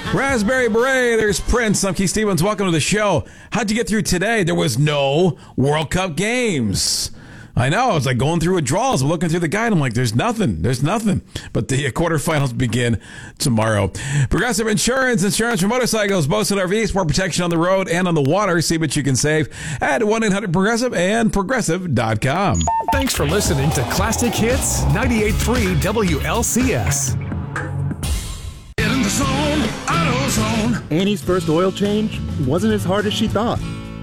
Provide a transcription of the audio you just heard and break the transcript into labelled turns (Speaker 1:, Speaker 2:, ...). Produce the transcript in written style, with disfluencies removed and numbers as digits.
Speaker 1: Raspberry Beret, there's Prince. I'm Keith Stevens. Welcome to the show. How'd you get through today? There was no World Cup games. I know. I was like going through withdrawals. I'm looking through the guide. I'm like, there's nothing. But the quarterfinals begin tomorrow. Progressive Insurance for motorcycles, boats and RVs, more protection on the road and on the water. See what you can save at 1-800-PROGRESSIVE and progressive.com.
Speaker 2: Thanks for listening to Classic Hits 98.3 WLCS.
Speaker 3: In the zone, AutoZone.
Speaker 4: Annie's first oil change wasn't as hard as she thought.